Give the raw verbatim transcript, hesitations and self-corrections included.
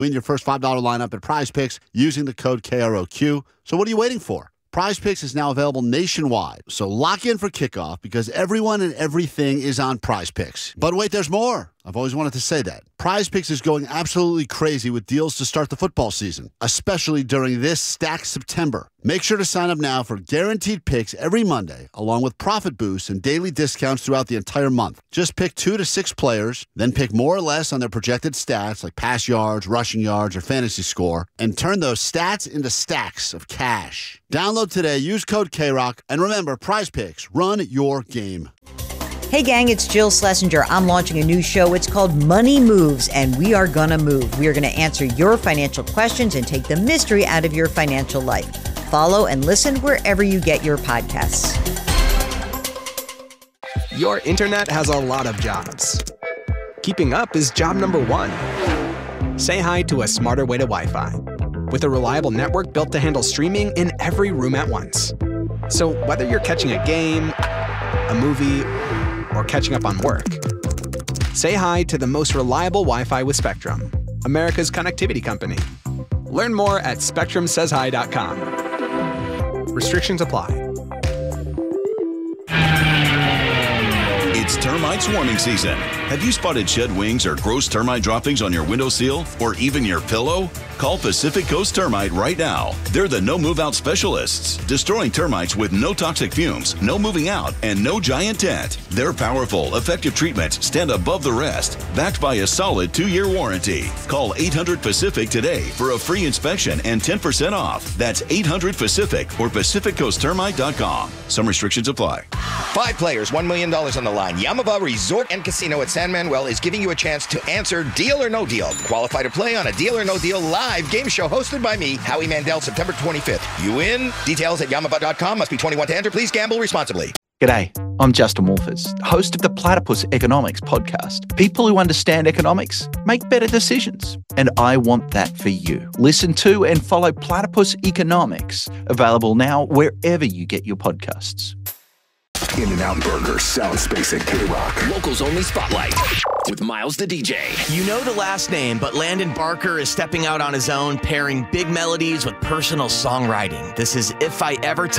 Win your first five dollars lineup at Prize Picks using the code K R O Q. So what are you waiting for? Prize Picks is now available nationwide, so lock in for kickoff because everyone and everything is on Prize Picks. But wait, there's more. I've always wanted to say that. Prize Picks is going absolutely crazy with deals to start the football season, especially during this stacked September. Make sure to sign up now for guaranteed picks every Monday, along with profit boosts and daily discounts throughout the entire month. Just pick two to six players, then pick more or less on their projected stats like pass yards, rushing yards, or fantasy score, and turn those stats into stacks of cash. Download today, use code K Rock, and remember, Prize Picks, run your game. Hey gang, it's Jill Schlesinger. I'm launching a new show. It's called Money Moves, and we are gonna move. We are gonna answer your financial questions and take the mystery out of your financial life. Follow and listen wherever you get your podcasts. Your internet has a lot of jobs. Keeping up is job number one. Say hi to a smarter way to Wi-Fi. With a reliable network built to handle streaming in every room at once. So whether you're catching a game, a movie, or catching up on work, say hi to the most reliable Wi-Fi with Spectrum, America's connectivity company. Learn more at spectrum says hi dot com. Restrictions apply. It's termites warning season. Have you spotted shed wings or gross termite droppings on your windowsill or even your pillow? Call Pacific Coast Termite right now. They're the no move out specialists, destroying termites with no toxic fumes, no moving out, and no giant tent. Their powerful, effective treatments stand above the rest, backed by a solid two-year warranty. Call eight hundred Pacific today for a free inspection and ten percent off. That's eight hundred Pacific or pacific coast termite dot com. Some restrictions apply. Five players, one million dollars on the line. Yamava Resort and Casino at San Manuel is giving you a chance to answer Deal or No Deal. Qualify to play on a Deal or No Deal live game show hosted by me, Howie Mandel, September twenty-fifth. You in? Details at yamava dot com. Must be twenty-one to enter. Please gamble responsibly. G'day, I'm Justin Wolfers, host of the Platypus Economics podcast. People who understand economics make better decisions, and I want that for you. Listen to and follow Platypus Economics, available now wherever you get your podcasts. In-N-Out Burger, Sound Space at K-Rock. Locals only spotlight with Miles the D J. You know the last name, but Landon Barker is stepping out on his own, pairing big melodies with personal songwriting. This is If I Ever Touch